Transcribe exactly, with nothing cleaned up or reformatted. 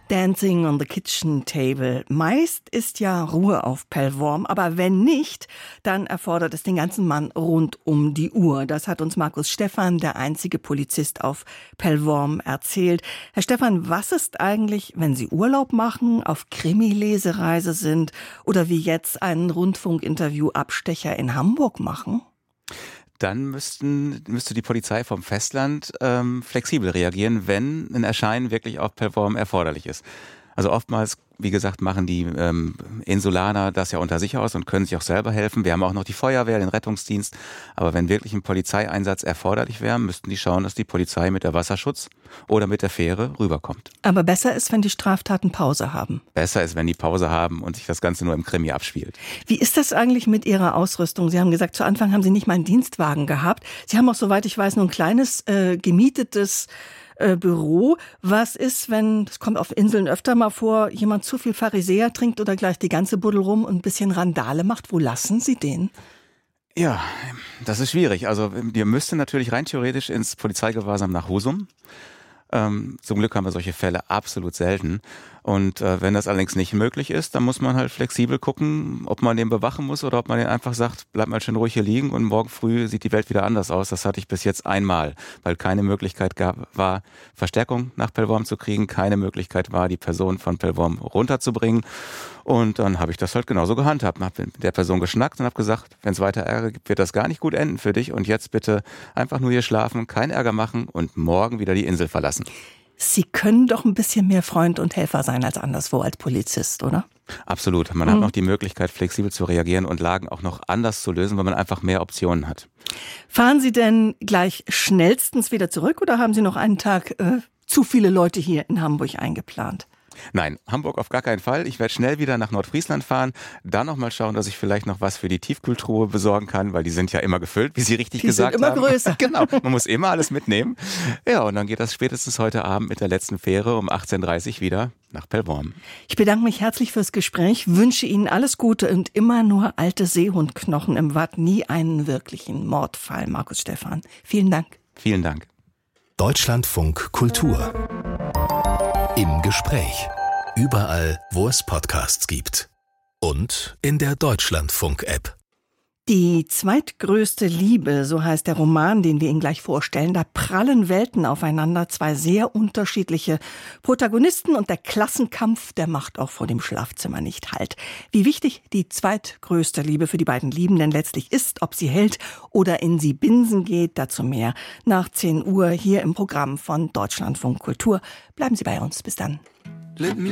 Dancing on the Kitchen Table. Meist ist ja Ruhe auf Pellworm, aber wenn nicht, dann erfordert es den ganzen Mann rund um die Uhr. Das hat uns Markus Stephan, der einzige Polizist auf Pellworm, erzählt. Herr Stephan, was ist eigentlich, wenn Sie Urlaub machen, auf Krimi-Lesereise sind oder wie jetzt einen Rundfunkinterview-Abstecher in Hamburg machen? Dann müssten, müsste die Polizei vom Festland ähm, flexibel reagieren, wenn ein Erscheinen wirklich auf Pellworm erforderlich ist. Also oftmals, wie gesagt, machen die ähm, Insulaner das ja unter sich aus und können sich auch selber helfen. Wir haben auch noch die Feuerwehr, den Rettungsdienst. Aber wenn wirklich ein Polizeieinsatz erforderlich wäre, müssten die schauen, dass die Polizei mit der Wasserschutz oder mit der Fähre rüberkommt. Aber besser ist, wenn die Straftaten Pause haben. Besser ist, wenn die Pause haben und sich das Ganze nur im Krimi abspielt. Wie ist das eigentlich mit Ihrer Ausrüstung? Sie haben gesagt, zu Anfang haben Sie nicht mal einen Dienstwagen gehabt. Sie haben auch, soweit ich weiß, nur ein kleines äh, gemietetes äh, Büro. Was ist, wenn, das kommt auf Inseln öfter mal vor, jemand zu viel Pharisäer trinkt oder gleich die ganze Buddel rum und ein bisschen Randale macht? Wo lassen Sie den? Ja, das ist schwierig. Also wir müssten natürlich rein theoretisch ins Polizeigewahrsam nach Husum. Ähm, zum Glück haben wir solche Fälle absolut selten. Und äh, wenn das allerdings nicht möglich ist, dann muss man halt flexibel gucken, ob man den bewachen muss oder ob man den einfach sagt, bleib mal schön ruhig hier liegen und morgen früh sieht die Welt wieder anders aus. Das hatte ich bis jetzt einmal, weil keine Möglichkeit gab, war, Verstärkung nach Pellworm zu kriegen, keine Möglichkeit war, die Person von Pellworm runterzubringen. Und dann habe ich das halt genauso gehandhabt. Habe mit der Person geschnackt und habe gesagt, wenn es weiter Ärger gibt, wird das gar nicht gut enden für dich. Und jetzt bitte einfach nur hier schlafen, keinen Ärger machen und morgen wieder die Insel verlassen. Sie können doch ein bisschen mehr Freund und Helfer sein als anderswo als Polizist, oder? Absolut. Man mhm. hat noch die Möglichkeit, flexibel zu reagieren und Lagen auch noch anders zu lösen, weil man einfach mehr Optionen hat. Fahren Sie denn gleich schnellstens wieder zurück oder haben Sie noch einen Tag äh, zu viele Leute hier in Hamburg eingeplant? Nein, Hamburg auf gar keinen Fall. Ich werde schnell wieder nach Nordfriesland fahren, dann noch mal schauen, dass ich vielleicht noch was für die Tiefkühltruhe besorgen kann, weil die sind ja immer gefüllt, wie Sie richtig die gesagt haben. Die sind immer größer. Genau, man muss immer alles mitnehmen. Ja, und dann geht das spätestens heute Abend mit der letzten Fähre um achtzehn Uhr dreißig wieder nach Pellworm. Ich bedanke mich herzlich fürs Gespräch, wünsche Ihnen alles Gute und immer nur alte Seehundknochen im Watt, nie einen wirklichen Mordfall, Markus Stephan. Vielen Dank. Vielen Dank. Deutschlandfunk Kultur. Im Gespräch. Überall, wo es Podcasts gibt. Und in der Deutschlandfunk-App. Die zweitgrößte Liebe, so heißt der Roman, den wir Ihnen gleich vorstellen. Da prallen Welten aufeinander, zwei sehr unterschiedliche Protagonisten und der Klassenkampf, der macht auch vor dem Schlafzimmer nicht Halt. Wie wichtig die zweitgrößte Liebe für die beiden Liebenden letztlich ist, ob sie hält oder in sie Binsen geht, dazu mehr nach zehn Uhr hier im Programm von Deutschlandfunk Kultur. Bleiben Sie bei uns, bis dann.